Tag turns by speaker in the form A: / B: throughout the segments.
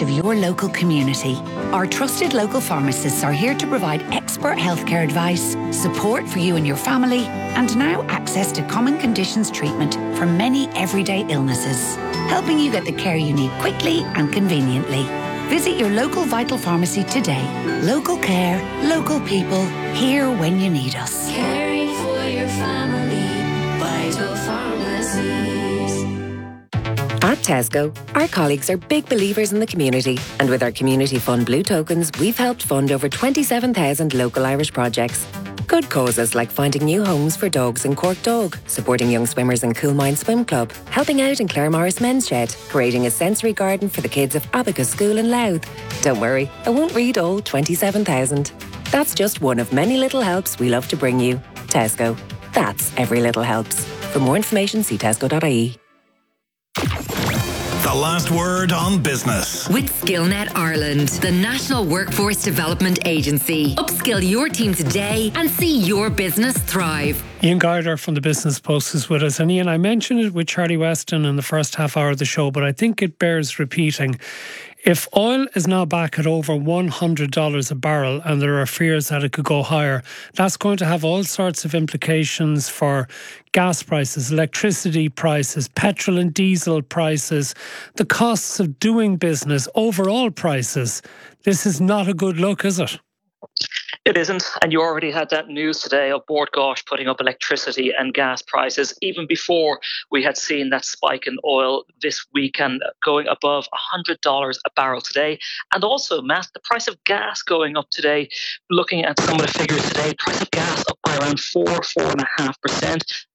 A: of your local community. Our trusted local pharmacists are here to provide expert healthcare advice, support for you and your family, and now access to common conditions treatment for many everyday illnesses, helping you get the care you need quickly and conveniently. Visit your local Vital Pharmacy today. Local care, local people, here when you need us.
B: Caring for your family, Vital Pharmacies.
C: At Tesco, our colleagues are big believers in the community, and with our Community Fund Blue Tokens, we've helped fund over 27,000 local Irish projects. Good causes like finding new homes for dogs in Cork Dog, supporting young swimmers in Coolmine Swim Club, helping out in Clare Morris Men's Shed, creating a sensory garden for the kids of Abacus School in Louth. Don't worry, I won't read all 27,000. That's just one of many little helps we love to bring you. Tesco. That's every little helps. For more information, see tesco.ie.
D: The last word on business.
E: With Skillnet Ireland, the National Workforce Development Agency. Upskill your team today and see your business thrive.
F: Ian Gardner from the Business Post is with us. And Ian, I mentioned it with Charlie Weston in the first half hour of the show, but I think it bears repeating. If oil is now back at over $100 a barrel and there are fears that it could go higher, that's going to have all sorts of implications for gas prices, electricity prices, petrol and diesel prices, the costs of doing business, overall prices. This is not a good look, is it?
G: It isn't, and you already had that news today of Bord Gáis putting up electricity and gas prices even before we had seen that spike in oil this weekend going above $100 a barrel today. And also, Matt, the price of gas going up today. Looking at some of the figures today, price of gas up by around 4.5%.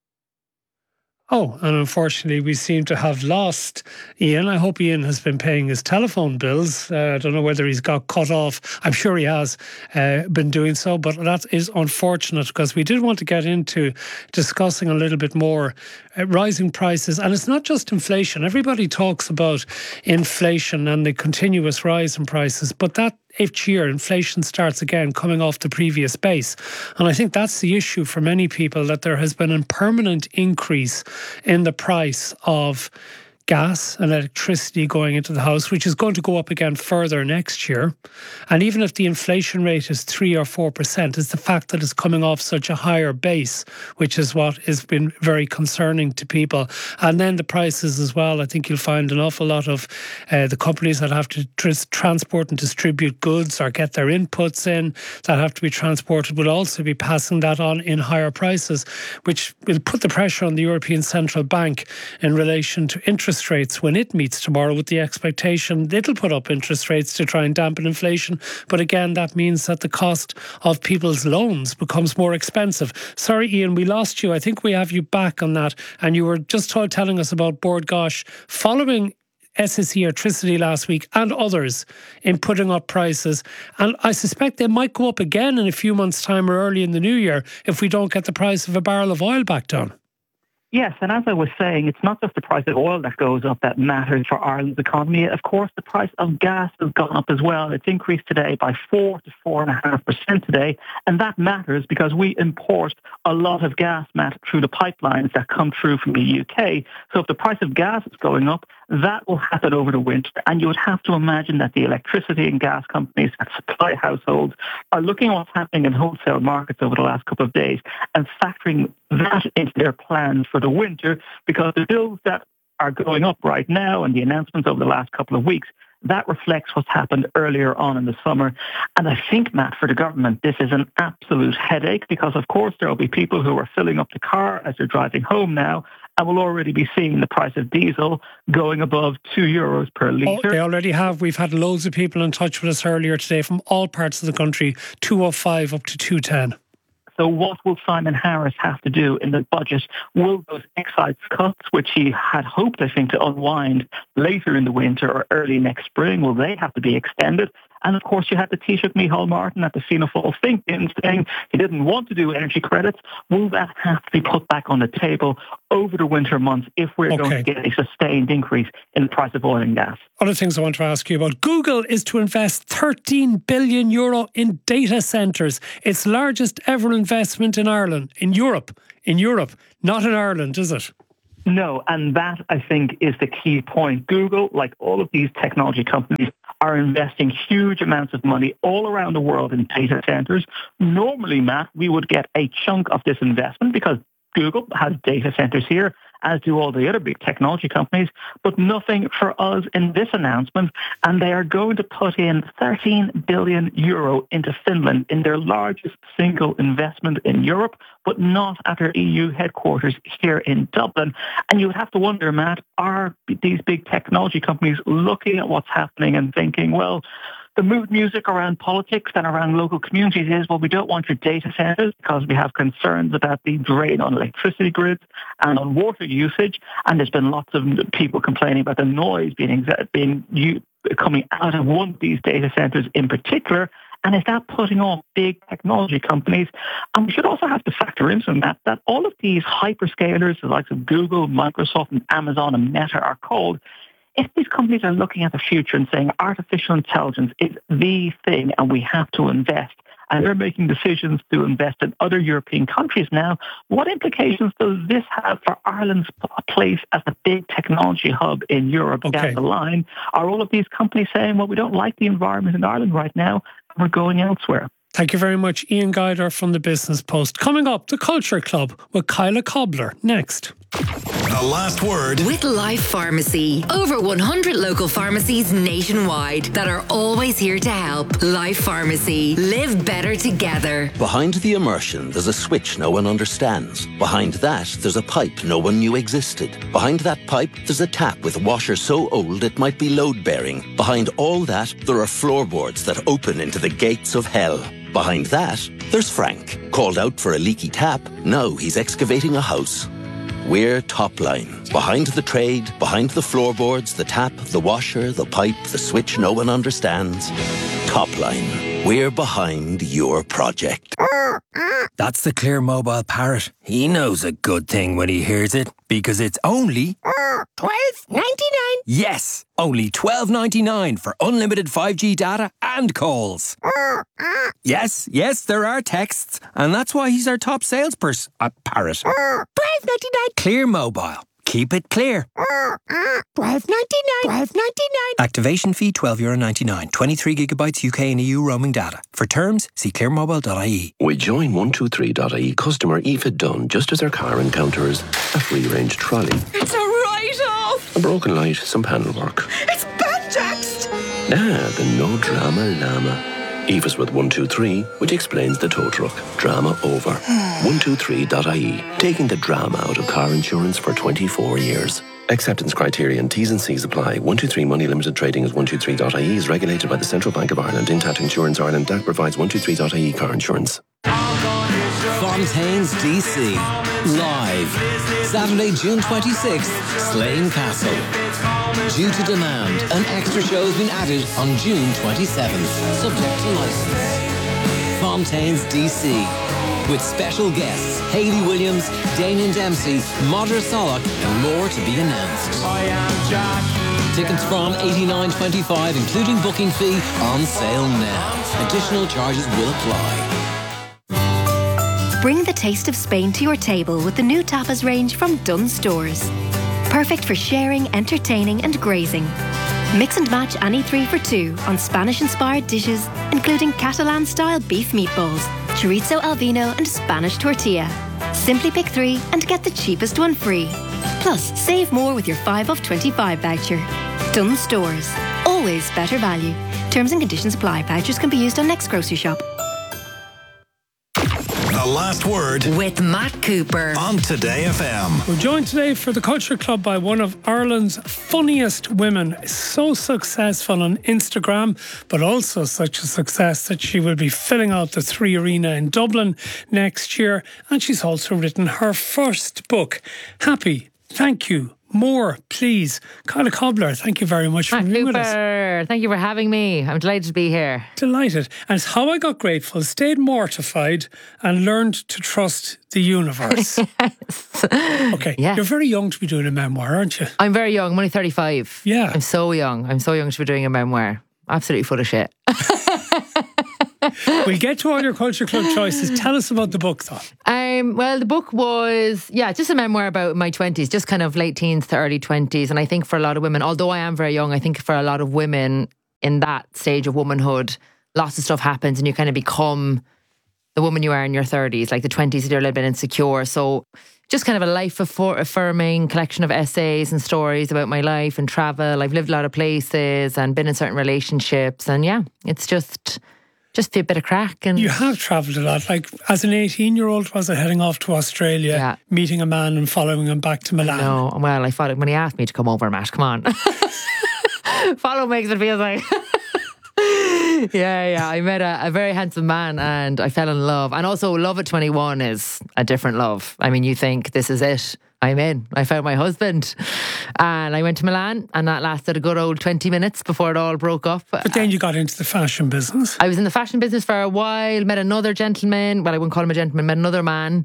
F: Oh, and unfortunately, we seem to have lost Ian. I hope Ian has been paying his telephone bills. I don't know whether he's got cut off. I'm sure he has been doing so, but that is unfortunate because we did want to get into discussing a little bit more rising prices. And it's not just inflation. Everybody talks about inflation and the continuous rise in prices, but that each year inflation starts again coming off the previous base. And I think that's the issue for many people, that there has been a permanent increase in the price of gas and electricity going into the house, which is going to go up again further next year. And even if the inflation rate is 3 or 4%, it's the fact that it's coming off such a higher base, which is what has been very concerning to people. And then the prices as well. I think you'll find an awful lot of the companies that have to transport and distribute goods or get their inputs in that have to be transported will also be passing that on in higher prices, which will put the pressure on the European Central Bank in relation to interest rates when it meets tomorrow, with the expectation it'll put up interest rates to try and dampen inflation. But again, that means that the cost of people's loans becomes more expensive. Sorry, Ian, we lost you. I think we have you back on that. And you were just telling us about Bord Gáis following SSE Electricity last week and others in putting up prices. And I suspect they might go up again in a few months' time or early in the new year if we don't get the price of a barrel of oil back down.
H: Yes, and as I was saying, it's not just the price of oil that goes up that matters for Ireland's economy. Of course, the price of gas has gone up as well. It's increased today by 4 to 4.5% today, and that matters because we import a lot of gas, Matt, through the pipelines that come through from the UK. So if the price of gas is going up, that will happen over the winter, and you would have to imagine that the electricity and gas companies that supply households are looking at what's happening in wholesale markets over the last couple of days and factoring that into their plans for the winter, because the bills that are going up right now and the announcements over the last couple of weeks, that reflects what's happened earlier on in the summer. And I think, Matt, for the government, this is an absolute headache because, of course, there will be people who are filling up the car as they're driving home now, and we'll already be seeing the price of diesel going above €2 per litre.
F: Oh, they already have. We've had loads of people in touch with us earlier today from all parts of the country, 205 up to 210.
H: So what will Simon Harris have to do in the budget? Will those excise cuts, which he had hoped, I think, to unwind later in the winter or early next spring, will they have to be extended? And of course, you had the Taoiseach Micheál Martin at the Fianna Fáil think in saying he didn't want to do energy credits. Will that have to be put back on the table over the winter months if we're going to get a sustained increase in the price of oil and gas?
F: Other things I want to ask you about. Google is to invest €13 billion in data centres. Its largest ever investment in Ireland, in Europe, not in Ireland, is it?
H: No, and that, I think, is the key point. Google, like all of these technology companies, are investing huge amounts of money all around the world in data centers. Normally, Matt, we would get a chunk of this investment because Google has data centers here, as do all the other big technology companies, but nothing for us in this announcement. And they are going to put in 13 billion euro into Finland in their largest single investment in Europe, but not at their EU headquarters here in Dublin. And you would have to wonder, Matt, are these big technology companies looking at what's happening and thinking, well, the mood music around politics and around local communities is, well, we don't want your data centres because we have concerns about the drain on electricity grids and on water usage. And there's been lots of people complaining about the noise coming out of one of these data centres in particular. And is that putting off big technology companies? And we should also have to factor into that all of these hyperscalers, the likes of Google, Microsoft, and Amazon and Meta are called, if these companies are looking at the future and saying artificial intelligence is the thing and we have to invest, and they're making decisions to invest in other European countries now, what implications does this have for Ireland's place as a big technology hub in Europe down the line? Are all of these companies saying, well, we don't like the environment in Ireland right now, and we're going elsewhere?
F: Thank you very much, Ian Guider from the Business Post. Coming up, the Culture Club with Kyla Cobbler next.
D: The last word
E: with Life Pharmacy. Over 100 local pharmacies nationwide that are always here to help. Life Pharmacy. Live better together.
I: Behind the immersion, there's a switch no one understands. Behind that, there's a pipe no one knew existed. Behind that pipe, there's a tap with a washer so old it might be load-bearing. Behind all that, there are floorboards that open into the gates of hell. Behind that, there's Frank. Called out for a leaky tap, now he's excavating a house. We're Topline. Behind the trade, behind the floorboards, the tap, the washer, the pipe, the switch no one understands. Topline. We're behind your project.
J: That's the Clear Mobile Parrot. He knows a good thing when he hears it, because it's only $12.99. Yes, only $12.99 for unlimited 5G data and calls. Yes, there are texts, and that's why he's our top salesperson. Parrot. $12.99. Clear Mobile. Keep it clear. $12.99. Activation fee €12.99. 23 gigabytes UK and EU roaming data. For terms, see clearmobile.ie.
K: We join 123.ie customer Aoife Dunn just as her car encounters a free-range trolley.
L: It's a write-off!
K: A broken light, some panel work.
L: It's Banjaxed!
K: The no drama llama. Aoife's with 123, which explains the tow truck. Drama over. 123.ie. Taking the drama out of car insurance for 24 years. Acceptance criteria and T's and C's apply. 123 Money Limited Trading as 123.ie is regulated by the Central Bank of Ireland. Intact Insurance Ireland that provides 123.ie car insurance.
M: Fontaine's DC. Live. Saturday, June 26th, Slane Castle. Due to demand, an extra show has been added on June 27th, subject to licence. Fontaine's DC. With special guests, Hayley Williams, Damien Dempsey, Madra Solak, and more to be announced. I am Jack. Tickets from $89.25, including booking fee, on sale now. Additional charges will apply.
N: Bring the taste of Spain to your table with the new tapas range from Dunnes Stores. Perfect for sharing, entertaining and grazing. Mix and match any 3 for 2 on Spanish-inspired dishes, including Catalan-style beef meatballs, chorizo al vino and Spanish tortilla. Simply pick 3 and get the cheapest one free. Plus, save more with your 5 off 25 voucher. Dunnes Stores. Always better value. Terms and conditions apply. Vouchers can be used on next grocery shop.
D: The last word
E: with Matt Cooper
D: on Today FM.
F: We're joined today for the Culture Club by one of Ireland's funniest women. So successful on Instagram, but also such a success that she will be filling out the 3 Arena in Dublin next year. And she's also written her first book, Happy, Thank You, More, Please. Kyla Cobbler, thank you very much for being with us.
O: Thank you for having me. I'm delighted to be here.
F: Delighted. And it's how I got grateful, stayed mortified and learned to trust the universe.
O: Yes.
F: Okay. Yeah. You're very young to be doing a memoir, aren't you?
O: I'm very young. I'm only 35.
F: Yeah.
O: I'm so young. I'm so young to be doing a memoir. Absolutely full of shit.
F: We'll get to all your Culture Club choices. Tell us about the book, though.
O: Well, the book was, just a memoir about my 20s, just kind of late teens to early 20s. And I think for a lot of women, although I am very young, I think for a lot of women in that stage of womanhood, lots of stuff happens and you kind of become the woman you are in your 30s. Like the 20s, you're a little bit insecure. So just kind of a life-affirming collection of essays and stories about my life and travel. I've lived a lot of places and been in certain relationships. And it's just a bit of crack. And
F: you have travelled a lot. Like as an 18-year-old, was it heading off to Australia, meeting a man and following him back to Milan?
O: No, well, I thought when he asked me to come over, Matt, come on. Follow makes it feel like... Yeah. I met a very handsome man and I fell in love. And also, love at 21 is a different love. I mean, you think this is it. I'm in. I found my husband. And I went to Milan and that lasted a good old 20 minutes before it all broke up.
F: But then you got into the fashion business.
O: I was in the fashion business for a while, met another gentleman. Well, I wouldn't call him a gentleman, met another man.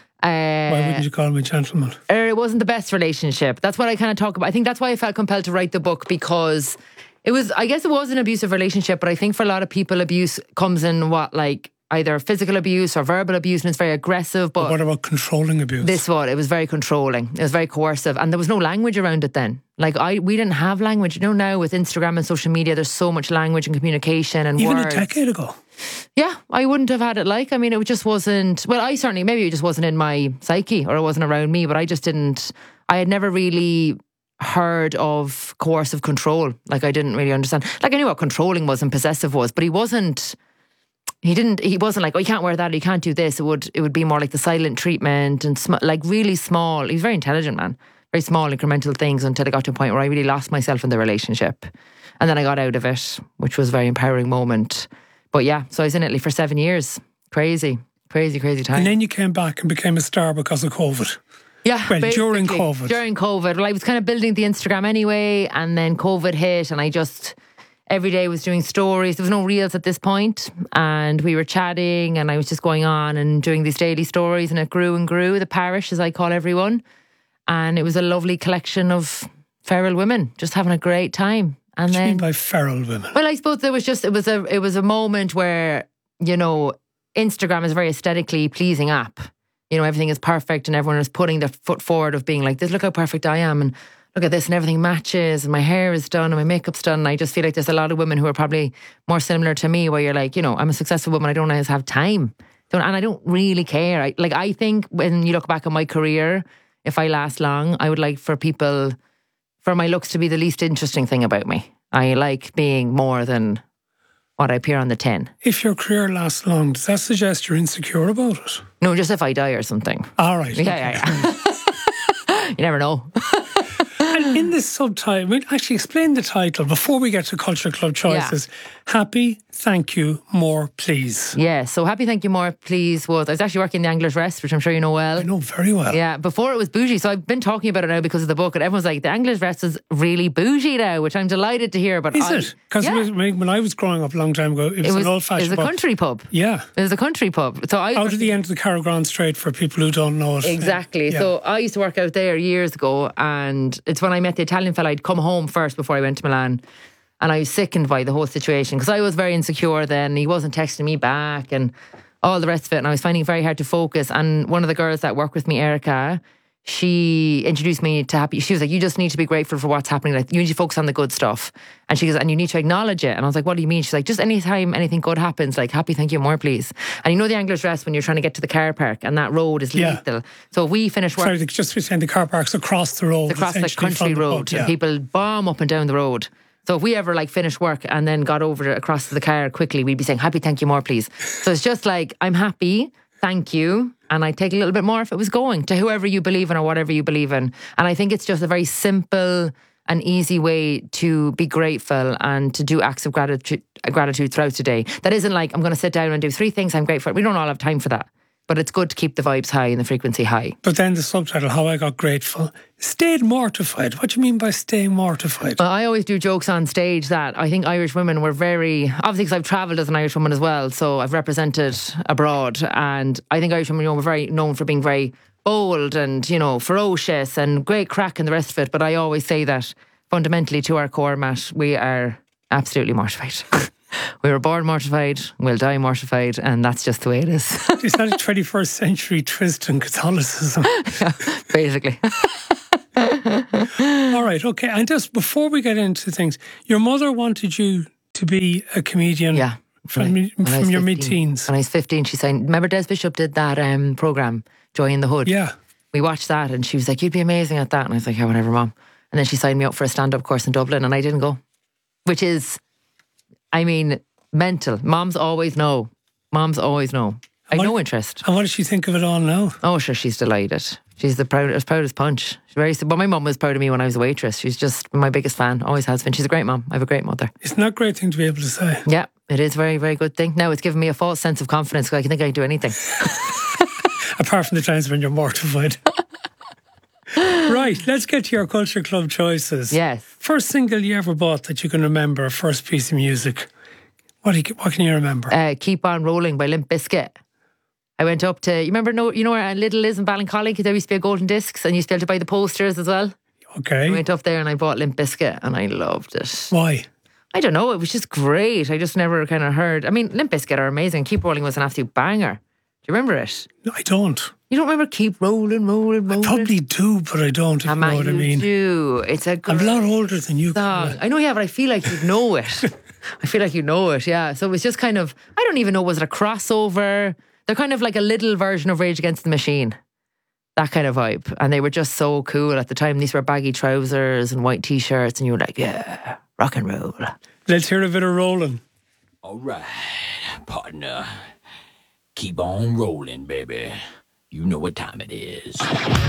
F: Why wouldn't you call him a gentleman?
O: It wasn't the best relationship. That's what I kind of talk about. I think that's why I felt compelled to write the book, because I guess it was an abusive relationship, but I think for a lot of people, abuse comes in either physical abuse or verbal abuse, and it's very aggressive. But
F: what about controlling abuse?
O: It was very controlling. It was very coercive, and there was no language around it then. We didn't have language. You know, now with Instagram and social media, there's so much language and communication and
F: even
O: words.
F: A decade ago.
O: Yeah, I wouldn't have had it it just wasn't, maybe it just wasn't in my psyche or it wasn't around me, but I had never really heard of coercive control. I didn't really understand. I knew what controlling was and possessive was, but he wasn't like, oh, you can't wear that, or you can't do this. It would be more like the silent treatment and really small. He was a very intelligent man, very small incremental things, until I got to a point where I really lost myself in the relationship. And then I got out of it, which was a very empowering moment. But so I was in Italy for 7 years. Crazy time.
F: And then you came back and became a star because of COVID.
O: Yeah,
F: well, during COVID.
O: During COVID. Well, I was kind of building the Instagram anyway, and then COVID hit, and I just every day was doing stories. There was no reels at this point, and we were chatting, and I was just going on and doing these daily stories, and it grew and grew. The parish, as I call everyone, and it was a lovely collection of feral women just having a great time. And
F: what do you mean by feral women?
O: Well, I suppose there was just it was a moment where, you know, Instagram is a very aesthetically pleasing app. You know, everything is perfect and everyone is putting their foot forward of being like, this, look how perfect I am, and look at this, and everything matches, and my hair is done and my makeup's done. And I just feel like there's a lot of women who are probably more similar to me, where you're like, you know, I'm a successful woman, I don't always have time. And I don't really care. I think when you look back on my career, if I last long, I would like for my looks to be the least interesting thing about me. I like being more than what I appear on the tin.
F: If your career lasts long, does that suggest you're insecure about it?
O: No, just if I die or something.
F: All right.
O: Yeah. You never know.
F: And in this subtitle, actually explain the title before we get to Culture Club choices. Yeah. Happy, thank you, more, please.
O: Yeah, so Happy, thank you, more, please I was actually working in the Angler's Rest, which I'm sure you know well.
F: I know very well.
O: Yeah, before it was bougie. So I've been talking about it now because of the book, and everyone's like, the Angler's Rest is really bougie now, which I'm delighted to hear. But
F: is it? Because when I was growing up a long time ago, it was an old-fashioned
O: pub. It was a country pub.
F: Yeah.
O: It was a country pub. So
F: out of the end of the Carrowground Straight, for people who don't know it.
O: Exactly. Yeah. So I used to work out there years ago, and it's when I met the Italian fella. I'd come home first before I went to Milan, and I was sickened by the whole situation because I was very insecure then. He wasn't texting me back and all the rest of it, and I was finding it very hard to focus. And one of the girls that worked with me, Erica, she introduced me to Happy. She was like, you just need to be grateful for what's happening. Like, you need to focus on the good stuff. And she goes, and you need to acknowledge it. And I was like, what do you mean? She's like, just anytime anything good happens, like, Happy, thank you, more, please. And you know the Angler's Rest, when you're trying to get to the car park, and that road is lethal. So if we finish work...
F: Sorry, just saying the car park's across the road.
O: Across the country road. And people bomb up and down the road. So if we ever finish work and then got over across to the car quickly, we'd be saying, Happy, thank you, more, please. So it's just like, I'm happy, thank you, and I'd take a little bit more if it was going to whoever you believe in or whatever you believe in. And I think it's just a very simple and easy way to be grateful and to do acts of gratitude throughout the day. That isn't like, I'm going to sit down and do 3 things I'm grateful for. We don't all have time for that. But it's good to keep the vibes high and the frequency high.
F: But then the subtitle, How I Got Grateful, stayed mortified. What do you mean by staying mortified?
O: Well, I always do jokes on stage that I think Irish women were very... Obviously, because I've travelled as an Irish woman as well, so I've represented abroad. And I think Irish women were very known for being very bold and, ferocious and great crack and the rest of it. But I always say that fundamentally to our core, Matt, we are absolutely mortified. We were born mortified, we'll die mortified, and that's just the way it is.
F: Is that a 21st century twist in Catholicism?
O: Yeah, basically.
F: All right, okay. And just before we get into things, your mother wanted you to be a comedian.
O: Yeah.
F: From your mid-teens.
O: When I was 15, she signed. Remember, Des Bishop did that programme, Joy in the Hood?
F: Yeah.
O: We watched that, and she was like, "You'd be amazing at that." And I was like, "Yeah, whatever, Mom." And then she signed me up for a stand-up course in Dublin, and I didn't go, which is, I mean, mental. Moms always know. Moms always know. I had no interest.
F: And what does she think of it all now?
O: Oh, sure, she's delighted. She's as proud as punch. She's very. But my mum was proud of me when I was a waitress. She's just my biggest fan. Always has been. She's a great mum. I have a great mother.
F: Isn't that a great thing to be able to say?
O: Yeah, it is a very, very good thing. Now it's given me a false sense of confidence because I think I can do anything.
F: Apart from the times when you're mortified. Right, let's get to your Culture Club choices.
O: Yes.
F: First single you ever bought that you can remember, first piece of music. What can you remember?
O: Keep On Rolling by Limp Bizkit. I went up to, you know where Little is in Ballincollig? There used to be a Golden Discs and you used to be able to buy the posters as well.
F: Okay.
O: I went up there and I bought Limp Bizkit and I loved it.
F: Why?
O: I don't know, it was just great. I just never kind of heard. I mean, Limp Bizkit are amazing. Keep Rolling was an absolute banger. Do you remember it?
F: No, I don't.
O: You don't remember Keep Rolling, Rolling, Rolling?
F: I probably do, but I don't, if you know what I mean.
O: Do. It's a
F: I'm a lot older than you.
O: Song. I know, yeah, but I feel like you know it. I feel like you know it, yeah. So it was just kind of, I don't even know, was it a crossover? They're kind of like a little version of Rage Against the Machine. That kind of vibe. And they were just so cool at the time. These were baggy trousers and white t-shirts and you were like, yeah, rock and roll.
F: Let's hear a bit of rolling.
P: All right, partner. Keep on rolling, baby. You know what time it is.